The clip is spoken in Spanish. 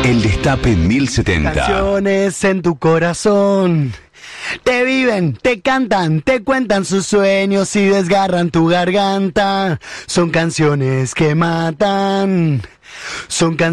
El Destape 1070. Canciones en tu corazón. Te viven, te cantan, te cuentan sus sueños y desgarran tu garganta. Son canciones que matan. Son canciones